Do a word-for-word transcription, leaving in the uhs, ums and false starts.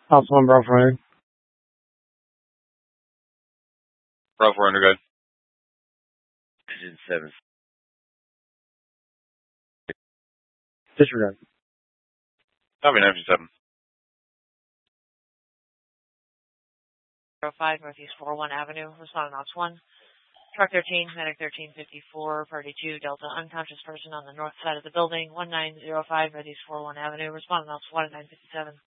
Alpha one Bravo Runner. Bravo Runner, good. Engine seven. Disregard. Copy nine seven. zero five Northeast four oh one Avenue, responding Ops one. Truck thirteen, Medic thirteen fifty-four, Party two, Delta, unconscious person on the north side of the building, one nine zero five Northeast four oh one Avenue, responding Ops one at nine fifty-seven.